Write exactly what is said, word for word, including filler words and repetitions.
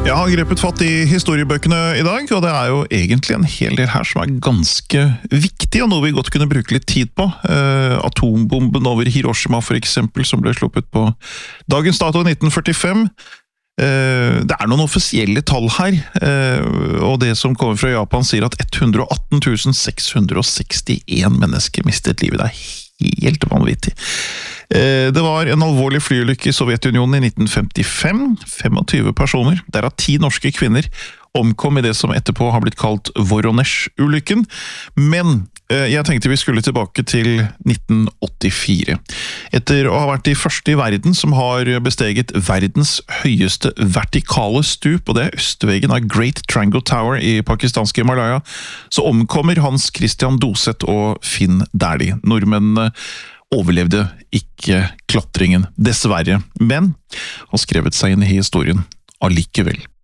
Jeg har grepet fatt i historiebøkene i dag, og det er jo egentlig en hel del her som er ganske viktig, og noe vi godt kunne bruke litt tid på. Eh, atombomben over Hiroshima for eksempel, som ble sluppet på dagens dato i nitten førtifem. Eh, det er noen offisielle tall her, eh, og det som kommer fra Japan sier at ett hundre og atten tusen seks hundre og sekstien mennesker mistet livet. Det er helt vanvittig. Det var en alvorlig flyulykke i Sovjetunionen i nitten femtifem. tjuefem personer, derav ti norske kvinner, omkom i det som etterpå har blitt kalt Voronezh-ulykken. Men jeg tenkte vi skulle tilbake til nitten åttifire. Etter å ha vært de første i verden som har besteget verdens høyeste vertikale stup, og det er østveggen av Great Triangle Tower i pakistanske Himalaya, så omkommer Hans Christian Doseth og Finn Dæhlie. Nordmennene overlevde ikke klatringen, dessverre, men har skrevet seg inn i historien allikevel.